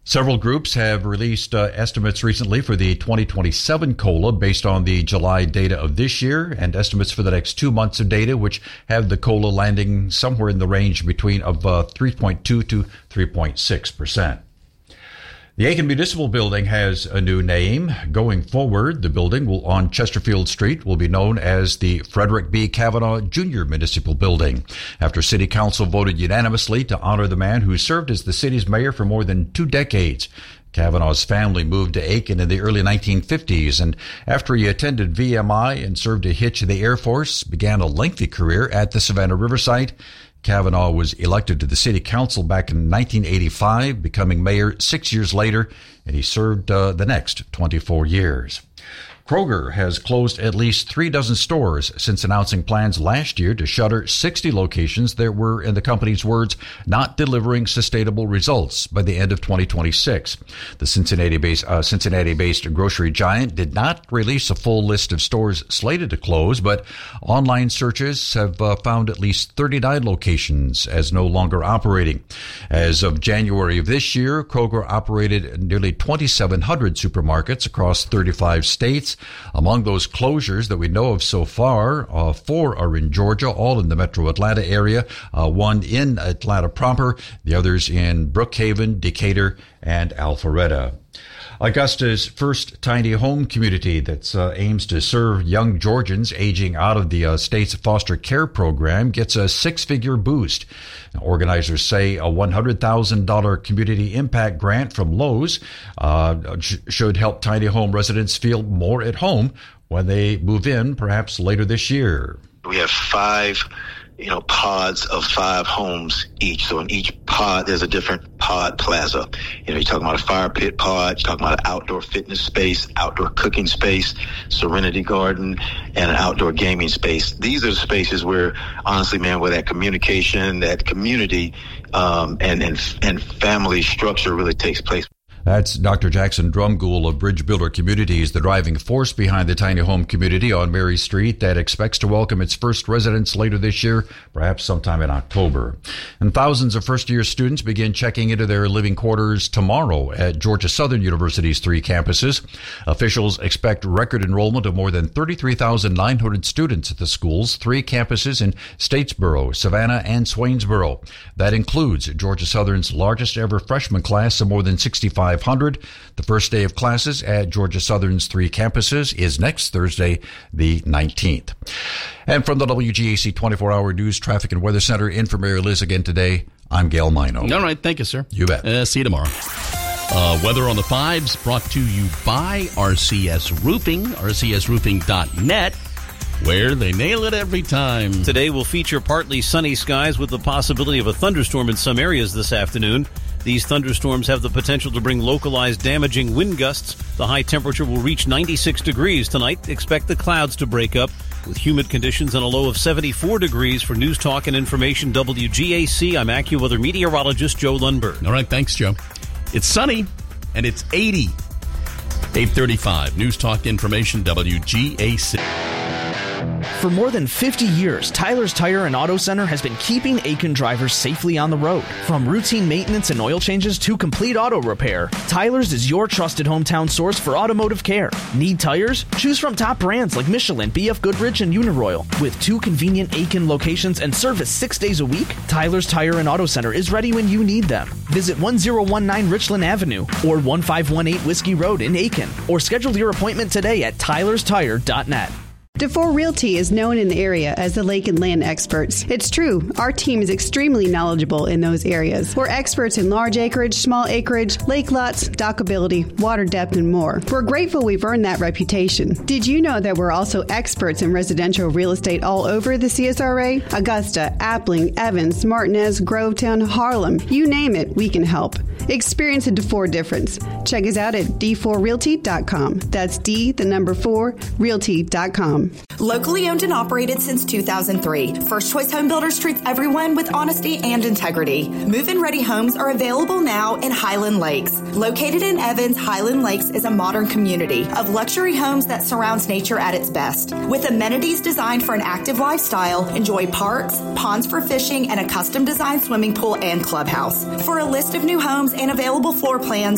Several groups have released estimates recently for the 2027 COLA based on the July data of this year and estimates for the next 2 months of data, which have the COLA landing somewhere in the range between 3.2 to 3.6%. The Aiken Municipal Building has a new name. Going forward, the building on Chesterfield Street will be known as the Frederick B. Kavanaugh Jr. Municipal Building, after City Council voted unanimously to honor the man who served as the city's mayor for more than 2 decades. Kavanaugh's family moved to Aiken in the early 1950s, and after he attended VMI and served a hitch in the Air Force, began a lengthy career at the Savannah River site. Kavanaugh was elected to the city council back in 1985, becoming mayor 6 years later, and he served the next 24 years. Kroger has closed at least 3 dozen stores since announcing plans last year to shutter 60 locations that were, in the company's words, not delivering sustainable results by the end of 2026. The Cincinnati-based grocery giant did not release a full list of stores slated to close, but online searches have found at least 39 locations as no longer operating. As of January of this year, Kroger operated nearly 2,700 supermarkets across 35 states. Among those closures that we know of so far, 4 are in Georgia, all in the metro Atlanta area, 1 in Atlanta proper, the others in Brookhaven, Decatur, and Alpharetta. Augusta's first tiny home community that aims to serve young Georgians aging out of the state's foster care program gets a 6-figure boost. Now, organizers say a $100,000 community impact grant from Lowe's should help tiny home residents feel more at home when they move in, perhaps later this year. We have 5 pods of 5 homes each. So in each pod, there's a different pod plaza. You're talking about a fire pit pod, you're talking about an outdoor fitness space, outdoor cooking space, serenity garden, and an outdoor gaming space. These are the spaces where, honestly, man, where that communication, that community, and family structure really takes place. That's Dr. Jackson Drumgoole of Bridge Builder Communities, the driving force behind the tiny home community on Mary Street that expects to welcome its first residents later this year, perhaps sometime in October. And thousands of first-year students begin checking into their living quarters tomorrow at Georgia Southern University's 3 campuses. Officials expect record enrollment of more than 33,900 students at the school's 3 campuses in Statesboro, Savannah, and Swainsboro. That includes Georgia Southern's largest ever freshman class of more than 6,500. The first day of classes at Georgia Southern's 3 campuses is next Thursday, the 19th. And from the WGAC 24-hour News, Traffic, and Weather Center, in for Mary Liz again today, I'm Gail Mino. All right, thank you, sir. You bet. See you tomorrow. Weather on the 5s brought to you by RCS Roofing, rcsroofing.net, where they nail it every time. Today will feature partly sunny skies with the possibility of a thunderstorm in some areas this afternoon. These thunderstorms have the potential to bring localized damaging wind gusts. The high temperature will reach 96 degrees tonight. Expect the clouds to break up with humid conditions and a low of 74 degrees. For News Talk and Information WGAC, I'm AccuWeather meteorologist Joe Lundberg. All right, thanks, Joe. It's sunny and it's 80. 8:35. News Talk Information WGAC. For more than 50 years, Tyler's Tire and Auto Center has been keeping Aiken drivers safely on the road. From routine maintenance and oil changes to complete auto repair, Tyler's is your trusted hometown source for automotive care. Need tires? Choose from top brands like Michelin, BF Goodrich, and Uniroyal. With 2 convenient Aiken locations and service 6 days a week, Tyler's Tire and Auto Center is ready when you need them. Visit 1019 Richland Avenue or 1518 Whiskey Road in Aiken, or schedule your appointment today at tylerstire.net. DeFore Realty is known in the area as the lake and land experts. It's true, our team is extremely knowledgeable in those areas. We're experts in large acreage, small acreage, lake lots, dockability, water depth, and more. We're grateful we've earned that reputation. Did you know that we're also experts in residential real estate all over the CSRA? Augusta, Appling, Evans, Martinez, Grovetown, Harlem, you name it, we can help. Experience a DeFore difference. Check us out at d4realty.com. That's D4 realty.com. Locally owned and operated since 2003, First Choice Home Builders treats everyone with honesty and integrity. Move-in ready homes are available now in Highland Lakes. Located in Evans, Highland Lakes is a modern community of luxury homes that surrounds nature at its best. With amenities designed for an active lifestyle, enjoy parks, ponds for fishing, and a custom-designed swimming pool and clubhouse. For a list of new homes and available floor plans,